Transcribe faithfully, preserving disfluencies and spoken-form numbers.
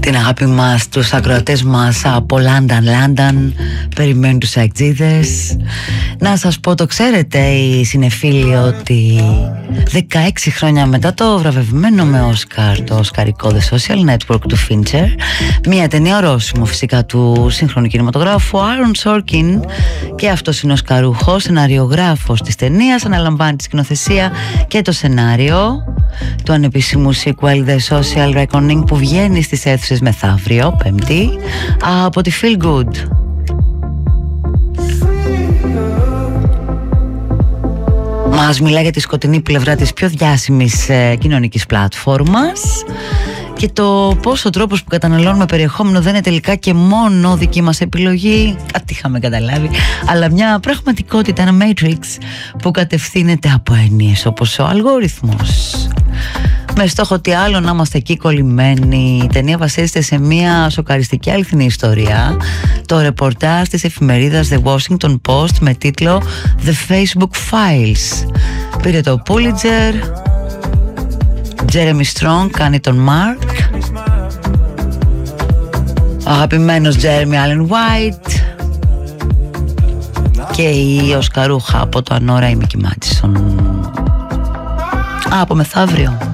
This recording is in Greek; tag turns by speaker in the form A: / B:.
A: την αγάπη μας, τους ακροατές μας από London, London. Περιμένουν τους αεκτζίδες. Να σας πω, το ξέρετε οι συνεφίλοι, ότι δεκαέξι χρόνια μετά το βραβευμένο με Όσκαρ, το οσκαρικό The Social Network του Fincher, μια ταινία ορόσημο φυσικά του σύγχρονου κινηματογράφου, ο Άρον Σόρκιν, και αυτός είναι ο οσκαρούχος σεναριογράφος της ταινίας, αναλαμβάνει τη σκηνοθεσία και το σενάριο του ανεπίσημου sequel The Social Reckoning, που βγαίνει στις αίθουσες μεθαύριο, Πέμπτη, από τη Feel Good. Μας μιλάει για τη σκοτεινή πλευρά της πιο διάσημης ε, κοινωνικής πλατφόρμας και το πώς ο τρόπος που καταναλώνουμε περιεχόμενο δεν είναι τελικά και μόνο δική μας επιλογή, κάτι είχαμε καταλάβει, αλλά μια πραγματικότητα, ένα matrix που κατευθύνεται από έννοιες όπως ο αλγόριθμος, με στόχο τι άλλο να είμαστε εκεί κολλημένοι. Η ταινία βασίζεται σε μια σοκαριστική αληθινή ιστορία, το ρεπορτάζ της εφημερίδας The Washington Post με τίτλο The Facebook Files. Πήρε το Pulitzer. Jeremy Strong κάνει τον Mark, ο αγαπημένος Jeremy Allen White και η οσκαρούχα από το Ανώρα η Mickey Madison. Α, από μεθαύριο.